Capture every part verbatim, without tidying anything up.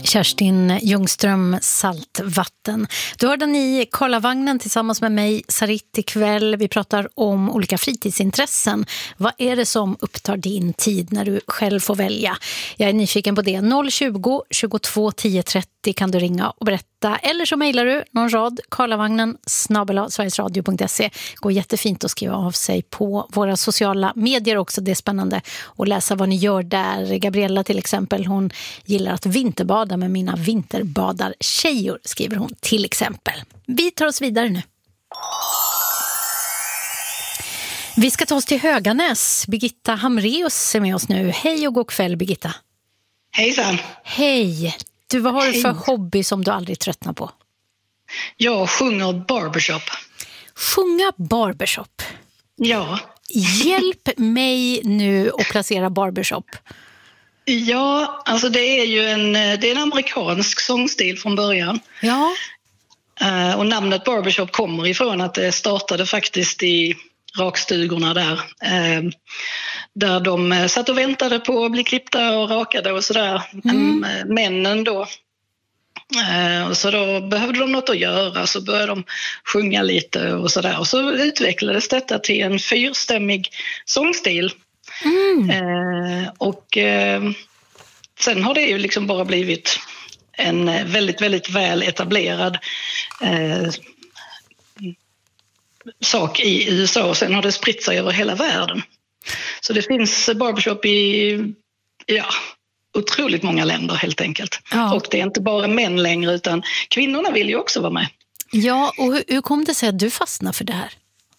Kerstin Ljungström, Saltvatten. Du hörde ni Karlavagnen tillsammans med mig, Sarit, ikväll. Vi pratar om olika fritidsintressen. Vad är det som upptar din tid när du själv får välja? Jag är nyfiken på det. noll tjugo, tjugotvå, tio trettio kan du ringa och berätta. Eller så mejlar du någon rad, karlavagnen snabel-a sverigesradio punkt se. Går jättefint att skriva av sig på våra sociala medier också. Det är spännande att läsa vad ni gör där. Gabriella till exempel, hon gillar att vinterbada med mina vinterbadartjejor, skriver hon till exempel. Vi tar oss vidare nu. Vi ska ta oss till Höganäs. Birgitta Hamreus är med oss nu. Hej och god kväll, Birgitta. Hejsan. Hej. Du, vad har du för Hej. hobby som du aldrig tröttnar på? Jag sjunger barbershop. Sjunga barbershop. Ja. Hjälp mig nu att placera barbershop. Ja, alltså det är ju en, det är en amerikansk sångstil från början. Ja. Uh, och namnet barbershop kommer ifrån att det startade faktiskt i rakstugorna där. Uh, där de satt och väntade på att bli klippta och rakade och sådär. Mm. Um, männen då. Uh, och så då behövde de något att göra, så började de sjunga lite och sådär. Och så utvecklades detta till en fyrstämmig sångstil. Mm. Uh, och uh, sen har det ju liksom bara blivit en väldigt, väldigt väl etablerad uh, sak i U S A, och sen har det spritt sig över hela världen. Så det finns barbershop i, ja, otroligt många länder helt enkelt. Ja. Och det är inte bara män längre, utan kvinnorna vill ju också vara med. Ja, och hur, hur kom det sig att du fastnade för det här?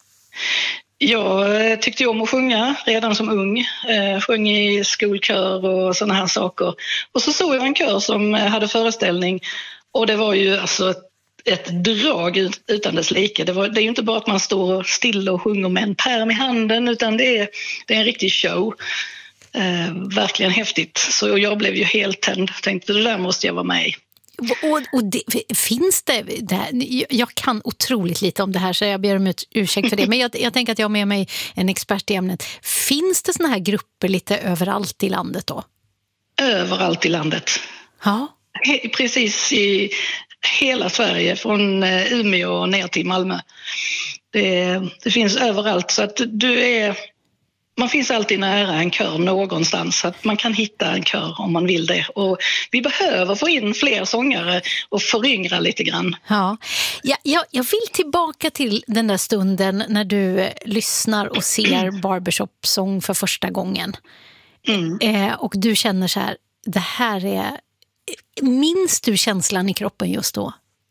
Jag tyckte ju om att sjunga redan som ung. Eh, sjöng i skolkör och såna här saker. Och så såg jag en kör som hade föreställning, och det var ju alltså ett, ett drag ut, utan dess like. Det, var, det är ju inte bara att man står still och sjunger med en pärm i handen, utan det är, det är en riktig show. Eh, verkligen häftigt. Så jag blev ju helt tänd. Tänkte, det där måste jag vara med i. Och, och det, finns det, det här, jag kan otroligt lite om det här, så jag ber om ursäkt för det, men jag, jag tänker att jag har med mig en expert i ämnet. Finns det såna här grupper lite överallt i landet då? Överallt i landet. Ja. He, precis i hela Sverige, från Umeå ner till Malmö. Det, det finns överallt, så att du är... Man finns alltid nära en kör någonstans, så att man kan hitta en kör om man vill det. Och vi behöver få in fler sångare och föryngra lite grann. Ja, ja jag, jag vill tillbaka till den där stunden när du lyssnar och ser barbershop-sång för första gången. Mm. Eh, och du känner så här, det här är... Minns du känslan i kroppen just då?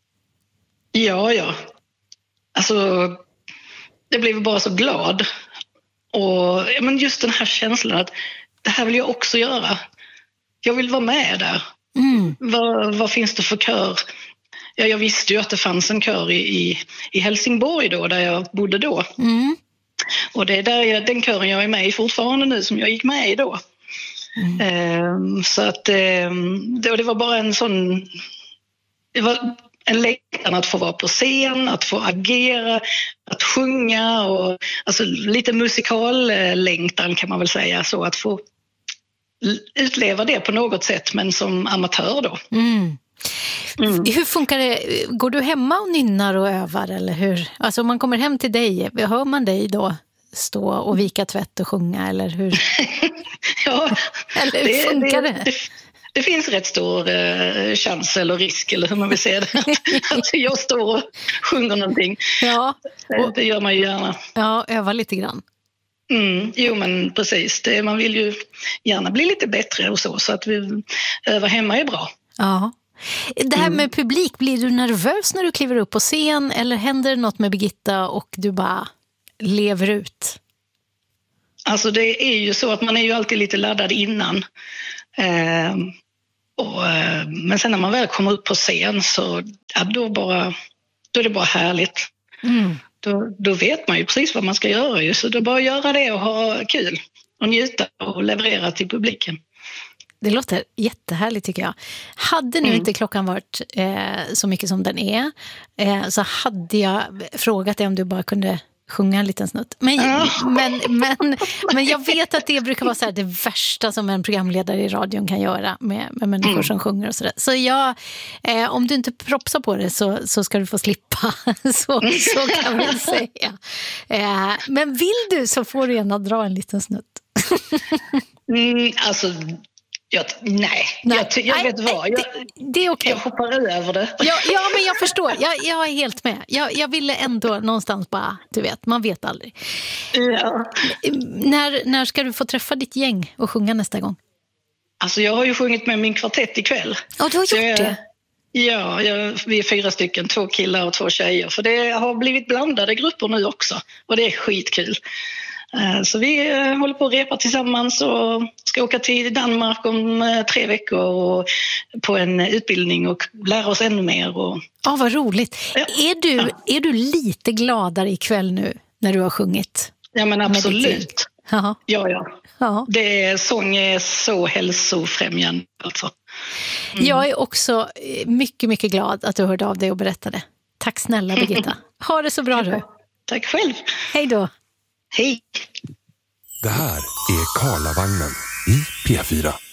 Ja, ja. Alltså, jag blev bara så glad. Och ja, men just den här känslan att det här vill jag också göra. Jag vill vara med där. Mm. Vad, vad finns det för kör? Ja, jag visste ju att det fanns en kör i, i, i Helsingborg då, där jag bodde då. Mm. Och det är där jag, den kören jag är med i fortfarande nu, som jag gick med i då. Mm. Ehm, så att ehm, det, det var bara en sån... Det var en längtan att få vara på scen, att få agera, att sjunga, och alltså lite musikallängtan kan man väl säga, så att få utleva det på något sätt, men som amatör då. Mm. Mm. Hur funkar det? Går du hemma och nynnar och övar, eller hur? Alltså om man kommer hem till dig, hör man dig då stå och vika tvätt och sjunga, eller hur? Ja, eller hur det, funkar det? det? det Det finns rätt stor eh, chans eller risk, eller hur man vill säga det, att jag står och sjunger någonting. Ja. Och, det gör man ju gärna. Ja, öva lite grann. Mm, jo, men precis. Det, man vill ju gärna bli lite bättre och så, så att vi öva hemma är bra. Ja. Det här med mm. publik, blir du nervös när du kliver upp på scen, eller händer det något med Birgitta och du bara lever ut? Alltså det är ju så att man är ju alltid lite laddad innan. Eh, och, men sen när man väl kommer upp på scen, så ja, då, bara, då är det bara härligt. Mm. Då, då vet man ju precis vad man ska göra. Ju, så det är bara att göra det och ha kul och njuta och leverera till publiken. Det låter jättehärligt, tycker jag. Hade nu mm. inte klockan varit eh, så mycket som den är, eh, så hade jag frågat dig om du bara kunde sjunga en liten snutt. Men, Ja. men, men, men jag vet att det brukar vara så här det värsta som en programledare i radion kan göra med, med människor mm. som sjunger och sådär. Så jag, eh, om du inte propsar på det så, så ska du få slippa. så, så kan man säga. Eh, men vill du så får du gärna dra en liten snutt. mm, alltså... Jag, nej, nej, jag, jag vet nej, vad. Jag, det, det är okej. Jag hoppar över det. Ja, ja men jag förstår. Jag, jag är helt med. Jag, jag ville ändå någonstans bara, du vet, man vet aldrig. Ja. När, när ska du få träffa ditt gäng och sjunga nästa gång? Alltså jag har ju sjungit med min kvartett ikväll. Ja, du har gjort jag, det? Ja, jag, vi är fyra stycken, två killar och två tjejer. För det har blivit blandade grupper nu också. Och det är skitkul. Så vi håller på att repa tillsammans och ska åka till Danmark om tre veckor och på en utbildning och lära oss ännu mer. Och... Ja, vad roligt. Ja. Är, du, ja. är du lite gladare ikväll nu när du har sjungit? Ja, men absolut. Ja, ja. ja. Det, sång är så hälsofrämjande. Alltså. Mm. Jag är också mycket, mycket glad att du hörde av dig och berättade. Tack snälla, Birgitta. Ha det så bra du. Tack själv. Hej då. Hej! Det här är Karlavagnen i P fyra.